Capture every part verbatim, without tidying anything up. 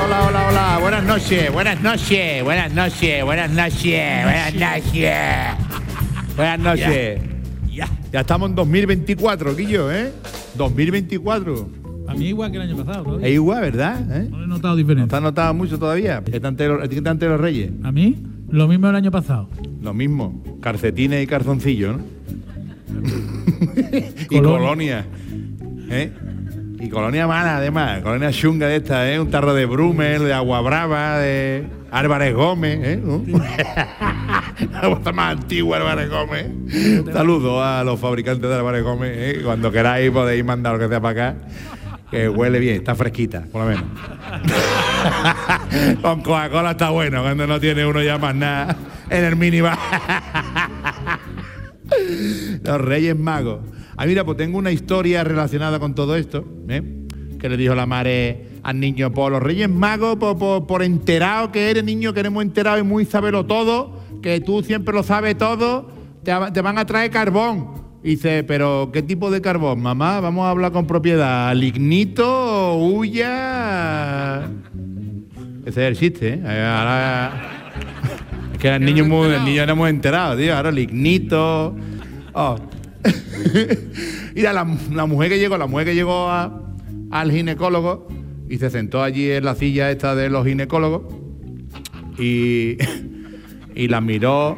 hola, hola, hola. Buenas noches, buenas noches, buenas noches, buenas noches, buenas noches. Buenas noches. Ya. Ya estamos en dos mil veinticuatro, Guillo, ¿eh? dos mil veinticuatro. A mí igual que el año pasado, todavía. Es igual, ¿verdad? ¿Eh? No he notado ¿No diferencia. te has notado mucho todavía? ¿Qué tan los, ¿qué tan los Reyes? A mí, lo mismo el año pasado. Lo mismo, calcetines y calzoncillos, ¿no? y Colonia. colonia. ¿Eh? Y colonia mala, además. Colonia chunga de esta, ¿eh? Un tarro de Brummel, de Agua Brava, de Álvarez Gómez, ¿eh? ¿No? La cosa más antigua, Álvarez Gómez. Saludos a los fabricantes de Álvarez Gómez, ¿eh? Cuando queráis podéis mandar lo que sea para acá. Que huele bien, está fresquita, por lo menos. Con Coca-Cola está bueno, cuando no tiene uno ya más nada en el minibar. Los Reyes Magos. Ah, mira, pues tengo una historia relacionada con todo esto, ¿eh? Que le dijo la madre al niño, por los Reyes Magos, por, por, por enterado que eres, niño, que eres enterado y muy sabelo todo, que tú siempre lo sabes todo, te, te van a traer carbón. Y dice, pero ¿qué tipo de carbón, mamá? Vamos a hablar con propiedad. ¿Lignito, hulla? Ese es el chiste, ¿eh? Ahora... Es que el niño, muy, el niño no hemos enterado, tío. Ahora lignito... Oh. Mira, la, la mujer que llegó, la mujer que llegó a, al ginecólogo y se sentó allí en la silla esta de los ginecólogos y, y la miró.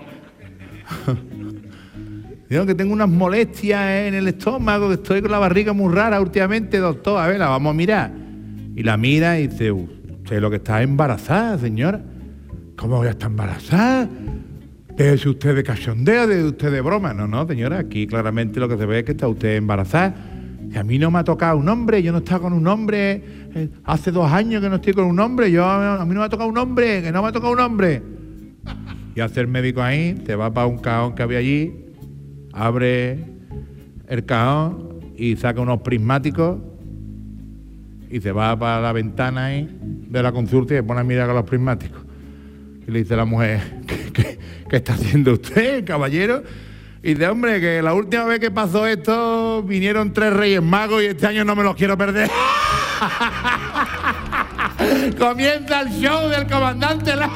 Digo que tengo unas molestias en el estómago, que estoy con la barriga muy rara últimamente, doctor. A ver, la vamos a mirar. Y la mira y dice, usted lo que está embarazada, señora. ¿Cómo voy a estar embarazada? ¿Es usted de cachondeo, de usted de broma? No, no, señora, aquí claramente lo que se ve es que está usted embarazada. Y a mí no me ha tocado un hombre, yo no estaba con un hombre, eh, hace dos años que no estoy con un hombre, yo a mí no me ha tocado un hombre, que no me ha tocado un hombre. Y hace el médico ahí, te va para un cajón que había allí, abre el cajón y saca unos prismáticos y se va para la ventana ahí de la consulta y se pone a mirar con los prismáticos. Y le dice a la mujer, ¿qué, qué, qué está haciendo usted, caballero? Y dice, hombre, que la última vez que pasó esto vinieron tres Reyes Magos y este año no me los quiero perder. Comienza el show del comandante La...